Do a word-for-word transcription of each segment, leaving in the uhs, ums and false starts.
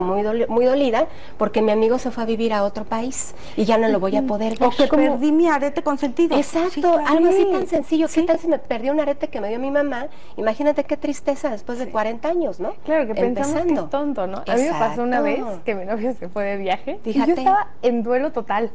muy, doli muy dolida porque mi amigo se fue a vivir a otro país y ya no lo voy a poder ver. O que como... perdí mi arete consentido. Exacto, sí, claro. Algo así tan sencillo. ¿Qué sí. tal si me perdí un arete que me dio mi mamá? Imagínate qué tristeza después sí. de cuarenta años, ¿no? Claro, que pensamos Empezando. que es tonto, ¿no? Exacto. A mí me pasó una vez que mi novio se fue de viaje. Fíjate. Y yo estaba en duelo total.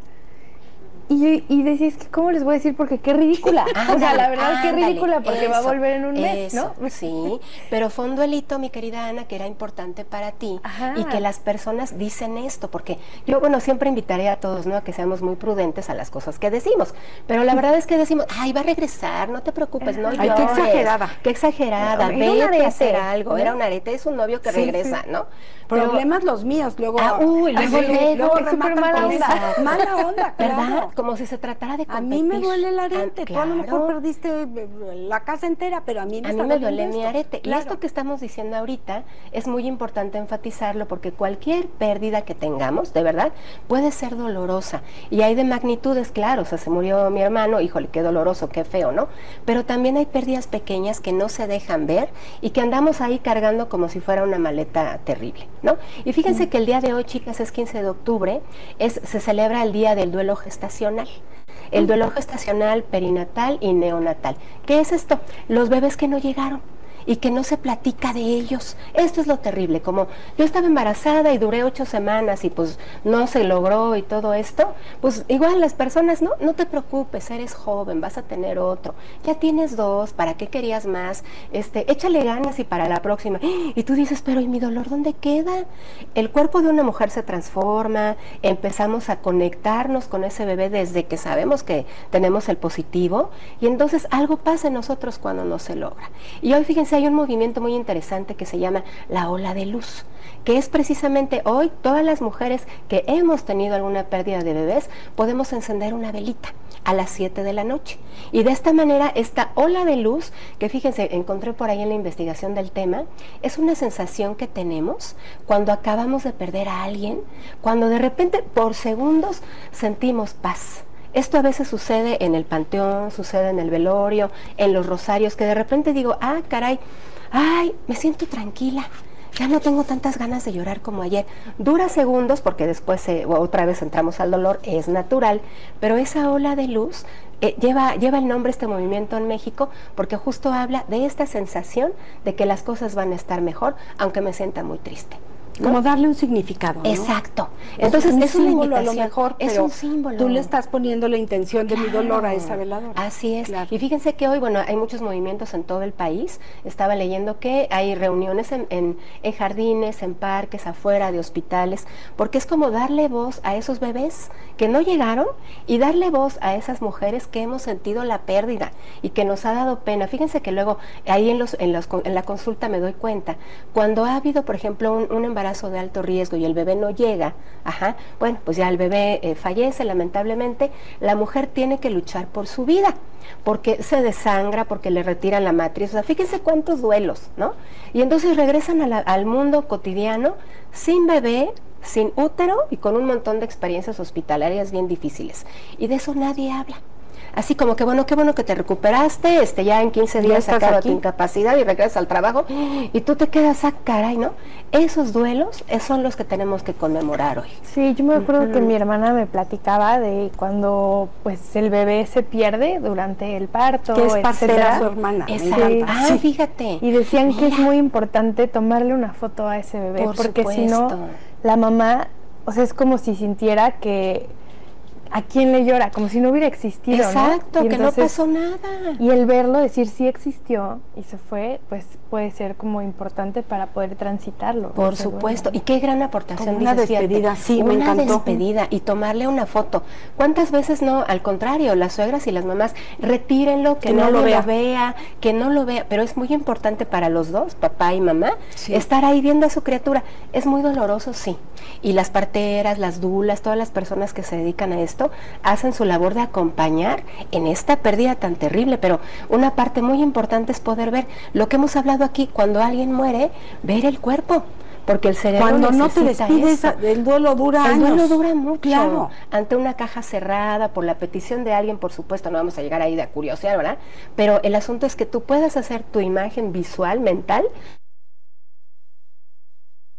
Y, y decís que cómo les voy a decir porque qué ridícula. Ándale, o sea, la verdad ándale, qué ridícula porque eso, va a volver en un mes, eso, ¿no? Sí, pero fue un duelito, mi querida Ana, que era importante para ti. Ajá. Y que las personas dicen esto, porque yo, bueno, siempre invitaré a todos, ¿no? A que seamos muy prudentes a las cosas que decimos, pero la verdad es que decimos, ay, va a regresar, no te preocupes, no llores. Ay, qué exagerada. Qué exagerada, no, vete a hacer algo, ¿no? Era un arete, es un novio que sí, regresa, sí. ¿no? Problemas pero, los míos, luego... Ah, uy, luego, luego, luego es súper mala onda. Mala onda, ¿verdad? Claro. Como si se tratara de competir. A mí me duele el arete, ah, tú claro. a lo mejor perdiste la casa entera, pero a mí me, a está mí me duele mi esto. arete. Claro. Y esto que estamos diciendo ahorita es muy importante enfatizarlo porque cualquier pérdida que tengamos, de verdad, puede ser dolorosa. Y hay de magnitudes, claro, o sea, se murió mi hermano, híjole, qué doloroso, qué feo, ¿no? Pero también hay pérdidas pequeñas que no se dejan ver y que andamos ahí cargando como si fuera una maleta terrible, ¿no? Y fíjense mm. que el día de hoy, chicas, es quince de octubre, es, se celebra el Día del Duelo Gestacional. El duelo gestacional, perinatal y neonatal. ¿Qué es esto? Los bebés que no llegaron y que no se platica de ellos. Esto es lo terrible, como yo estaba embarazada y duré ocho semanas y pues no se logró y todo esto, pues igual las personas, no, no te preocupes, eres joven, vas a tener otro, ya tienes dos, ¿para qué querías más? Este, échale ganas y para la próxima. Y tú dices, pero ¿y mi dolor dónde queda? El cuerpo de una mujer se transforma, empezamos a conectarnos con ese bebé desde que sabemos que tenemos el positivo y entonces algo pasa en nosotros cuando no se logra. Y hoy fíjense, hay un movimiento muy interesante que se llama la ola de luz, que es precisamente hoy todas las mujeres que hemos tenido alguna pérdida de bebés podemos encender una velita a las siete de la noche y de esta manera esta ola de luz, que fíjense, encontré por ahí en la investigación del tema, es una sensación que tenemos cuando acabamos de perder a alguien, cuando de repente por segundos sentimos paz. Esto a veces sucede en el panteón, sucede en el velorio, en los rosarios, que de repente digo, ah, caray, ay, me siento tranquila, ya no tengo tantas ganas de llorar como ayer. Dura segundos porque después eh, otra vez entramos al dolor, es natural, pero esa ola de luz eh, lleva, lleva el nombre este movimiento en México porque justo habla de esta sensación de que las cosas van a estar mejor, aunque me sienta muy triste. ¿no? Como darle un significado, ¿no? Exacto. Entonces es, un es una símbolo a lo mejor, es un símbolo. Tú le estás poniendo la intención de claro. mi dolor a esa veladora. Así es. Claro. Y fíjense que hoy, bueno, hay muchos movimientos en todo el país. Estaba leyendo que hay reuniones en, en, en jardines, en parques, afuera de hospitales, porque es como darle voz a esos bebés que no llegaron y darle voz a esas mujeres que hemos sentido la pérdida y que nos ha dado pena. Fíjense que luego ahí en, los, en, los, en la consulta me doy cuenta, cuando ha habido, por ejemplo, un, un embarazo de alto riesgo y el bebé no llega, ajá, bueno, pues ya el bebé eh, fallece lamentablemente, la mujer tiene que luchar por su vida, porque se desangra, porque le retiran la matriz, o sea, fíjense cuántos duelos, ¿no? Y entonces regresan a la, al mundo cotidiano sin bebé, sin útero y con un montón de experiencias hospitalarias bien difíciles. Y de eso nadie habla. Así como que bueno, qué bueno que te recuperaste, este ya en quince días se acaba tu incapacidad y regresas al trabajo y tú te quedas, ah, caray, ¿no? Esos duelos son los que tenemos que conmemorar hoy. Sí, yo me acuerdo uh-huh. que mi hermana me platicaba de cuando pues el bebé se pierde durante el parto, que es partera etcétera. Su hermana. Exacto. Ah, sí. Fíjate. Y decían Mira. que es muy importante tomarle una foto a ese bebé, Por porque supuesto. si no, la mamá, o sea, es como si sintiera que ¿a quién le llora? Como si no hubiera existido, exacto, ¿no? que entonces, no pasó nada. Y el verlo, decir sí existió y se fue, pues puede ser como importante para poder transitarlo. Por supuesto, y qué gran aportación. Como una despedida, sí, me encantó. Una despedida y tomarle una foto. ¿Cuántas veces no? Al contrario, las suegras y las mamás, retírenlo, que, que no lo vea. lo vea, que no lo vea, pero es muy importante para los dos, papá y mamá, sí. estar ahí viendo a su criatura. Es muy doloroso, sí. Y las parteras, las dulas, todas las personas que se dedican a esto, hacen su labor de acompañar en esta pérdida tan terrible, pero una parte muy importante es poder ver lo que hemos hablado aquí, cuando alguien muere, ver el cuerpo, porque el cerebro cuando no te despides, eso. el duelo dura el años. duelo dura mucho, claro. ante una caja cerrada, por la petición de alguien, por supuesto, no vamos a llegar ahí de a curiosear, ¿verdad? Pero el asunto es que tú puedas hacer tu imagen visual, mental,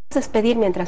despedir mientras